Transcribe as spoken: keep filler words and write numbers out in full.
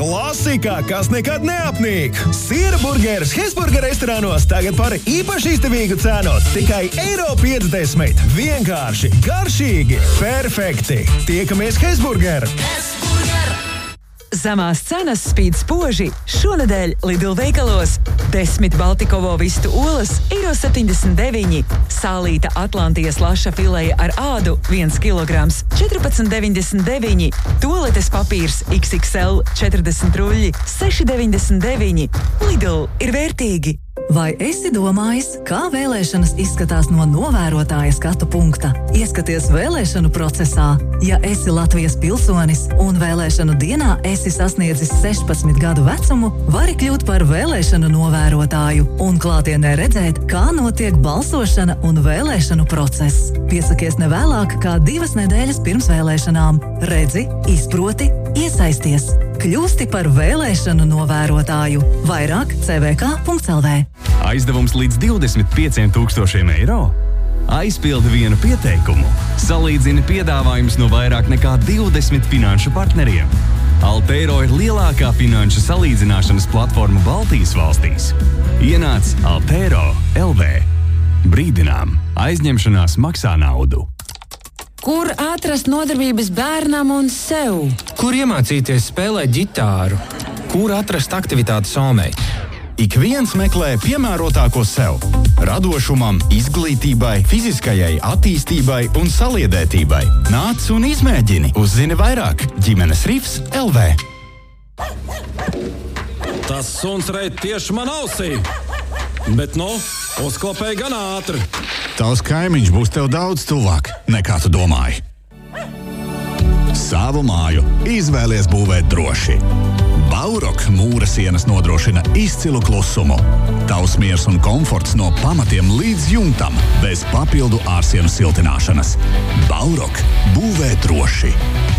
Klasika, kas nekad neapnīk. Siera burgeris Hesburger restorānos tagad par īpaši izdevīgu cenu. Tikai eiro piecdesmit. Vienkārši, garšīgi, perfekti. Tiekamies Hesburger. Zemās cenas spīd spoži. Šonedēļ Lidl veikalos desmit Baltikovo vistu olas eiro septiņdesmit deviņi, sālīta Atlantijas laša fileja ar ādu viens kilograms četrpadsmit deviņdesmit deviņi, tualetes papīrs iks iks el četrdesmit ruļļi seši deviņdesmit deviņi. Lidl ir vērtīgi. Vai esi domājis, kā vēlēšanas izskatās no novērotāja skatu punkta? Ieskaties vēlēšanu procesā. Ja esi Latvijas pilsonis un vēlēšanu dienā esi sasniedzis sešpadsmit gadu vecumu, vari kļūt par vēlēšanu novērotāju un klātienē redzēt, kā notiek balsošana un vēlēšanu process. Piesakies nevēlāk kā divas nedēļas pirms vēlēšanām. Redzi, izproti, iesaisties. Kļūsti par vēlēšanu novērotāju. Vairāk c v k punkts l v. Aizdevums līdz divdesmit pieciem tūkstošiem eiro? Aizpildi vienu pieteikumu. Salīdzini piedāvājumus no vairāk nekā divdesmit finanšu partneriem. Altero ir lielākā finanšu salīdzināšanas platforma Baltijas valstīs. Ienāc Altero punkt l v. Brīdinām, aizņemšanās maksā naudu. Kur atrast nodarbības bērnam un sev? Kur iemācīties spēlēt ģitāru? Kur atrast aktivitāti somei? Ik viens meklē piemērotāko sev. Radošumam, izglītībai, fiziskajai attīstībai un saliedētībai. Nāc un izmēģini. Uzzini vairāk. Ģimenes rifs punkt l v. Tas suns reit tieši man ausī. Bet, nu, uzklapēja gan ātri. Tavs kaimiņš būs tev daudz tuvāk, nekā tu domāji. Savu māju izvēlies būvēt droši. Baurok mūra sienas nodrošina izcilu klusumu. Tavs miers un komforts no pamatiem līdz jumtam, bez papildu ārsienu siltināšanas. Baurok būvē droši.